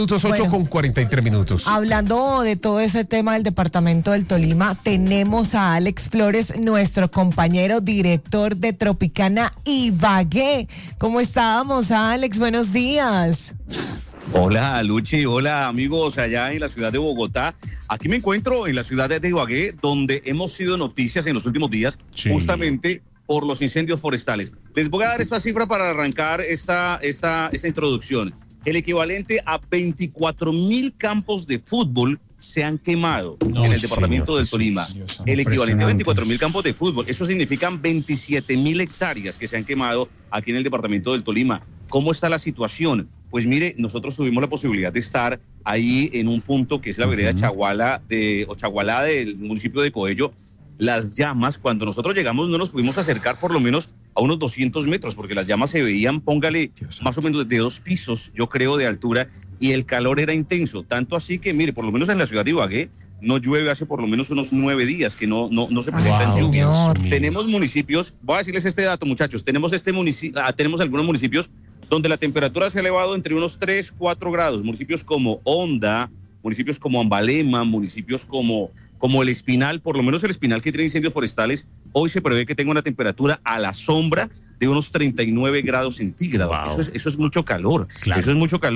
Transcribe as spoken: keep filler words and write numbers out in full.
Minutos, ocho Bueno, con cuarenta y tres minutos. Hablando de todo ese tema del departamento del Tolima, tenemos a Alex Flores, nuestro compañero director de Tropicana Ibagué. ¿Cómo estábamos, Alex? Buenos días. Hola, Luchi. Hola, amigos allá en la ciudad de Bogotá. Aquí me encuentro en la ciudad de Ibagué, donde hemos sido noticias en los últimos días, sí, justamente por los incendios forestales. Les voy a dar esta cifra para arrancar esta, esta, esta introducción. El equivalente a veinticuatro mil campos de fútbol se han quemado no, en el departamento señor, del Tolima. Dios, el equivalente a veinticuatro mil campos de fútbol. Eso significan veintisiete mil hectáreas que se han quemado aquí en el departamento del Tolima. ¿Cómo está la situación? Pues mire, nosotros tuvimos la posibilidad de estar ahí en un punto que es la vereda uh-huh. Chaguala de, o Chagualá del municipio de Coello. Las llamas, cuando nosotros llegamos no nos pudimos acercar por lo menos a unos doscientos metros, porque las llamas se veían, póngale, Dios más o menos de dos pisos, yo creo, de altura, y el calor era intenso, tanto así que, mire, por lo menos en la ciudad de Ibagué, no llueve hace por lo menos unos nueve días que no, no, no se presentan wow, lluvias. Tenemos municipios, voy a decirles este dato, muchachos, tenemos, este municipio, ah, tenemos algunos municipios donde la temperatura se ha elevado entre unos tres, cuatro grados, municipios como Honda, municipios como Ambalema, municipios como... como el Espinal, por lo menos el Espinal que tiene incendios forestales, hoy se prevé que tenga una temperatura a la sombra de unos treinta y nueve grados centígrados. Wow. Eso es, eso es mucho calor, claro. Eso es mucho calor.